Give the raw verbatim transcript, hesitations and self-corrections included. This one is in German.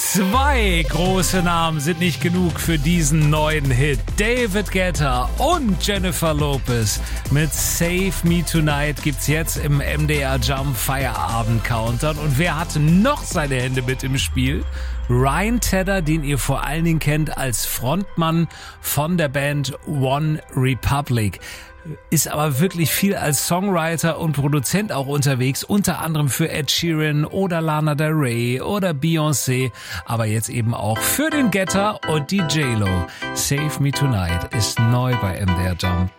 Zwei große Namen sind nicht genug für diesen neuen Hit. David Guetta und Jennifer Lopez mit Save Me Tonight gibt's jetzt im M D R Jump Feierabend Countdown. Und wer hat noch seine Hände mit im Spiel? Ryan Tedder, den ihr vor allen Dingen kennt als Frontmann von der Band One Republic. Ist aber wirklich viel als Songwriter und Produzent auch unterwegs, unter anderem für Ed Sheeran oder Lana Del Rey oder Beyoncé, aber jetzt eben auch für den Guetta und die J-Lo. Save Me Tonight ist neu bei M D R Jump.